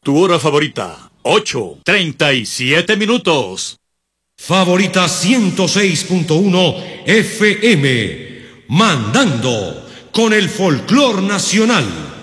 tu hora favorita, 8:37. Favorita 106.1 FM, mandando con el folclor nacional.